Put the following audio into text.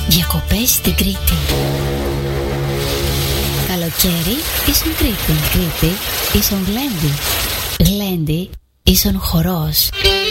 Διακοπές στην Κρήτη. Καλοκαίρι ίσον Κρήτη. Κρήτη ίσον Γλέντι. Γλέντι ίσον χορός.